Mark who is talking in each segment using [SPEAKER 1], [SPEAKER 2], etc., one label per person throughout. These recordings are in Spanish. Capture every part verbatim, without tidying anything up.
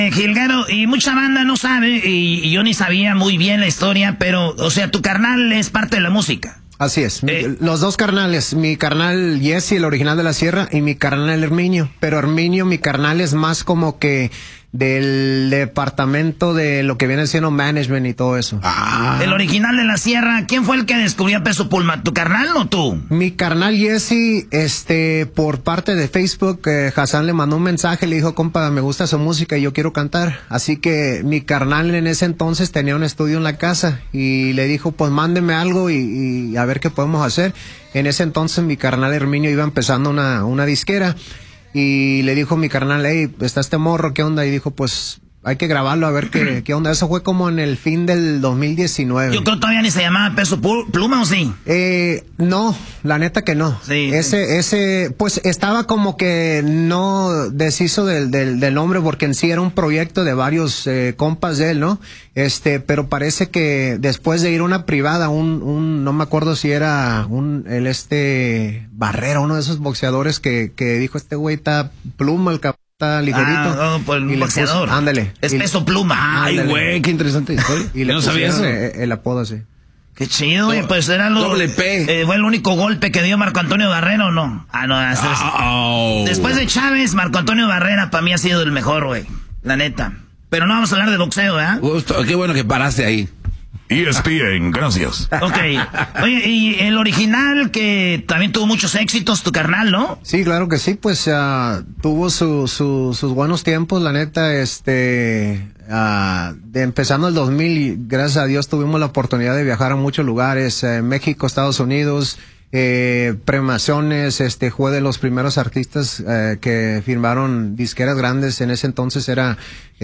[SPEAKER 1] Jilguero, y mucha banda no sabe, y, y yo ni sabía muy bien la historia, pero, o sea, tu carnal es parte de la música.
[SPEAKER 2] Así es,
[SPEAKER 1] Eh.
[SPEAKER 2] mi, los dos carnales, mi carnal Jesse, el original de la Sierra, y mi carnal Herminio, pero Herminio, mi carnal es más como que del departamento de lo que viene siendo management y todo eso.
[SPEAKER 1] Ah. El original de la Sierra, ¿quién fue el que descubrió a Peso Pluma? ¿Tu carnal o tú?
[SPEAKER 2] Mi carnal Jesse, este, por parte de Facebook, eh, Hassan le mandó un mensaje, le dijo, compa, me gusta su música y yo quiero cantar. Así que mi carnal en ese entonces tenía un estudio en la casa y le dijo, pues mándeme algo y, y a ver qué podemos hacer. En ese entonces mi carnal Herminio iba empezando una, una disquera. Y le dijo mi carnal, hey, está este morro, ¿qué onda? Y dijo, pues, hay que grabarlo a ver qué, qué onda. Eso fue como en el fin del dos mil diecinueve.
[SPEAKER 1] Yo creo que todavía ni se llamaba Peso Pluma, ¿o sí?
[SPEAKER 2] Eh, no, la neta que no.
[SPEAKER 1] Sí.
[SPEAKER 2] Ese, ese, pues, estaba como que no deshizo del, del, del nombre porque en sí era un proyecto de varios eh, compas de él, ¿no? Este, pero parece que después de ir a una privada, un, un, no me acuerdo si era un, el este, Barrera, uno de esos boxeadores que, que dijo, este güey está Pluma, el cap está ligerito.
[SPEAKER 1] Ah, no, pues el boxeador.
[SPEAKER 2] Puso, ándale.
[SPEAKER 1] Es Peso Pluma.
[SPEAKER 3] Ay, güey, qué interesante historia.
[SPEAKER 2] Y le
[SPEAKER 3] no sabía eso.
[SPEAKER 2] El, el apodo así.
[SPEAKER 1] Qué chido, güey, pues era lo...
[SPEAKER 3] Doble P.
[SPEAKER 1] Eh, ¿Fue el único golpe que dio Marco Antonio Barrera o no? Ah, no, es,
[SPEAKER 3] Oh.
[SPEAKER 1] Después de Chávez, Marco Antonio Barrera para mí ha sido el mejor, güey. La neta. Pero no vamos a hablar de boxeo, ¿eh?
[SPEAKER 3] Gusto, qué bueno que paraste ahí.
[SPEAKER 4] E S P N, gracias.
[SPEAKER 1] Ok. Oye, y el original que también tuvo muchos éxitos, tu carnal, ¿no?
[SPEAKER 2] Sí, claro que sí, pues uh, tuvo su, su, sus buenos tiempos, la neta, este, uh, de empezando el dos mil, y gracias a Dios tuvimos la oportunidad de viajar a muchos lugares, eh, México, Estados Unidos, eh, premiaciones, este, fue de los primeros artistas eh, que firmaron disqueras grandes. En ese entonces era,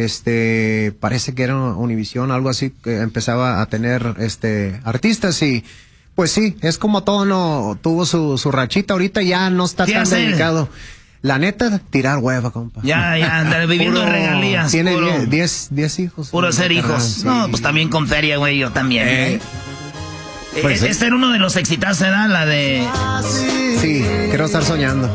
[SPEAKER 2] este, parece que era Univision, algo así, que empezaba a tener, este, artistas. Y pues sí, es como todo, no tuvo su, su rachita. Ahorita ya no está tan
[SPEAKER 1] hacer?
[SPEAKER 2] dedicado. La neta, tirar hueva, compa.
[SPEAKER 1] Ya, ya, andar viviendo de regalías.
[SPEAKER 2] Tiene
[SPEAKER 1] puro,
[SPEAKER 2] diez, diez hijos.
[SPEAKER 1] Puro ser hijos.
[SPEAKER 2] Sí.
[SPEAKER 1] No, pues también con feria, güey, yo también.
[SPEAKER 3] Eh.
[SPEAKER 1] ¿eh?
[SPEAKER 3] Pues,
[SPEAKER 1] este era uno de los exitazos, ¿verdad? La de...
[SPEAKER 2] Sí, quiero estar soñando.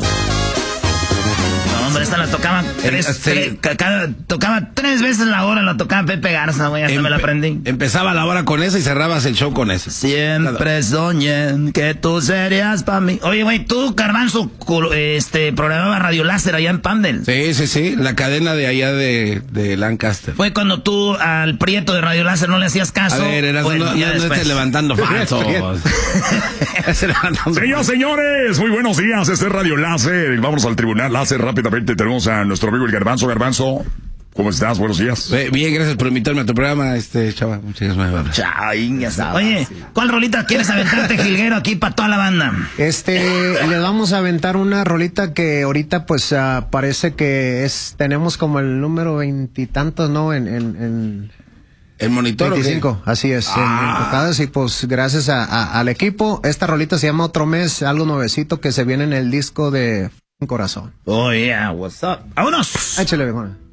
[SPEAKER 1] No, hombre, esta la tocaban tres,
[SPEAKER 3] sí.
[SPEAKER 1] tres ca- cada, tocaba tres veces la hora, la tocaba Pepe Garza, güey, hasta
[SPEAKER 3] Empe-
[SPEAKER 1] me la aprendí.
[SPEAKER 3] Empezaba la hora con esa y cerrabas el show con esa.
[SPEAKER 1] Siempre soñé que tú serías para mí. Oye, güey, tú, Garbanzo, cu- este, programaba Radio Láser allá en Pandel.
[SPEAKER 3] Sí, sí, sí, la cadena de allá de, de Lancaster.
[SPEAKER 1] Fue cuando tú al Prieto de Radio Láser no le hacías caso.
[SPEAKER 3] A ver, eras
[SPEAKER 1] Bueno,
[SPEAKER 3] no,
[SPEAKER 1] ya
[SPEAKER 3] no, no
[SPEAKER 1] después.
[SPEAKER 3] estés levantando falsos. Estés levantando
[SPEAKER 4] Señoras, señores, muy buenos días. Este es Radio Láser. Vamos al Tribunal Láser rápidamente. Tenemos a nuestro amigo el Garbanzo. Garbanzo, ¿cómo estás? Buenos días.
[SPEAKER 3] Eh, Bien, gracias por invitarme a tu programa, este chava. Muchas gracias.
[SPEAKER 1] Chao, ya está. Oye, ¿cuál rolita quieres aventarte, Jilguero, aquí para toda la banda?
[SPEAKER 2] Este, le vamos a aventar una rolita que ahorita pues uh, parece que es, tenemos como el número veintitantos, ¿no? En, en, en
[SPEAKER 3] ¿El monitor
[SPEAKER 2] veinticinco,
[SPEAKER 3] o qué?
[SPEAKER 2] así es,
[SPEAKER 3] Ah.
[SPEAKER 2] en, en tocadas, y pues gracias a, a- al equipo, esta rolita se llama Otro Mes, algo nuevecito que se viene en el disco de Corazón.
[SPEAKER 1] Oh, yeah, what's up? ¡Vámonos!
[SPEAKER 2] Échale, mejor.